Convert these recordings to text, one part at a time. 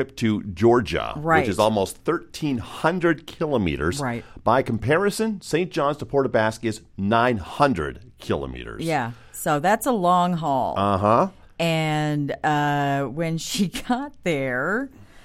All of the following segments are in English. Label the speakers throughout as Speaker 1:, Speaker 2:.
Speaker 1: to Georgia,
Speaker 2: Right.
Speaker 1: which is almost 1,300 kilometers.
Speaker 2: Right.
Speaker 1: By comparison, St. John's to Port aux Basques is 900 kilometers.
Speaker 2: Yeah. So that's a long haul.
Speaker 1: Uh-huh.
Speaker 2: And when she got there,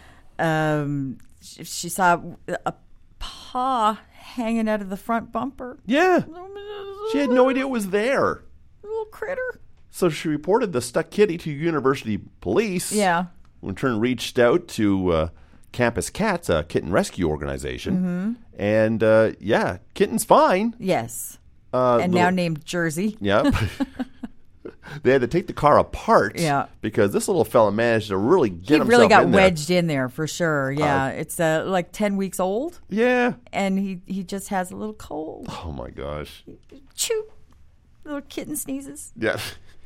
Speaker 2: she saw a paw hanging out of the front bumper.
Speaker 1: Yeah. She had no idea it was there.
Speaker 2: Little critter.
Speaker 1: So she reported the stuck kitty to university police.
Speaker 2: Yeah.
Speaker 1: In turn, reached out to Campus Cats, a kitten rescue organization.
Speaker 2: Mm-hmm.
Speaker 1: And, kitten's fine.
Speaker 2: Yes. And now
Speaker 1: little-
Speaker 2: named Jersey.
Speaker 1: Yep. They had to take the car apart because this little fella managed to really get himself in there.
Speaker 2: He really got wedged in there for sure. Yeah. It's like 10 weeks old.
Speaker 1: Yeah.
Speaker 2: And he just has a little cold.
Speaker 1: Oh, my gosh.
Speaker 2: Chew. Little kitten sneezes.
Speaker 1: Yeah.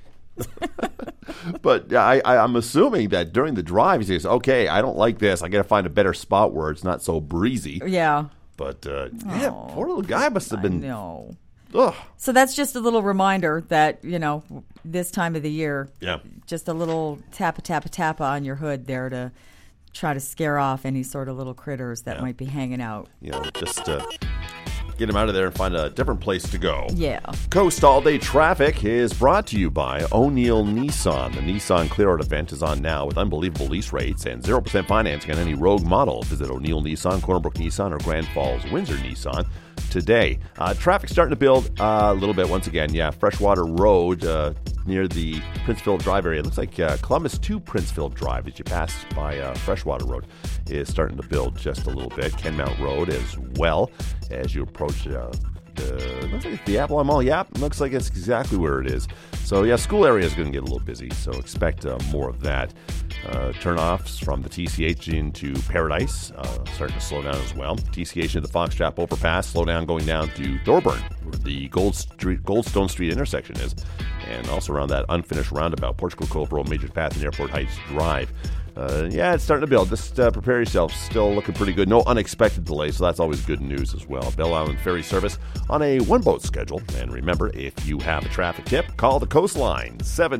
Speaker 1: But I'm assuming that during the drive, he says, okay, I don't like this. I got to find a better spot where it's not so breezy.
Speaker 2: Yeah.
Speaker 1: But, poor little guy must have been.
Speaker 2: No.
Speaker 1: Ugh.
Speaker 2: So that's just a little reminder that, this time of the year, just a little tappa on your hood there to try to scare off any sort of little critters that might be hanging out.
Speaker 1: Just get him out of there and find a different place to go.
Speaker 2: Yeah.
Speaker 1: Coast All Day Traffic is brought to you by O'Neill Nissan. The Nissan Clear Out event is on now with unbelievable lease rates and 0% financing on any Rogue model. Visit O'Neill Nissan, Corner Brook Nissan, or Grand Falls Windsor Nissan today. Traffic's starting to build a little bit once again. Yeah, Freshwater Road near the Prince Philip Drive area. It looks like Columbus to Prince Philip Drive as you pass by Freshwater Road is starting to build just a little bit. Kenmount Road as well as you approach looks like the Apple Mall. Yeah, looks like it's exactly where it is. So, yeah, school area is going to get a little busy, so expect more of that. Turnoffs from the TCH into Paradise starting to slow down as well. TCH into the Foxtrap Overpass, slow down going down to Thorburn, where the Goldstone Street intersection is, and also around that unfinished roundabout, Portugal Cove Road, Major Path, and Airport Heights Drive. It's starting to build. Just prepare yourself. Still looking pretty good. No unexpected delays, so that's always good news as well. Belle Island Ferry service on a one-boat schedule. And remember, if you have a traffic tip, call the Coastline,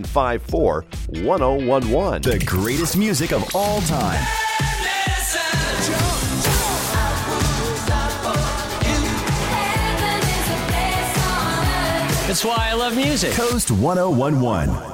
Speaker 1: 754-1011.
Speaker 3: The greatest music of all time.
Speaker 4: That's why I love music.
Speaker 3: Coast 1011.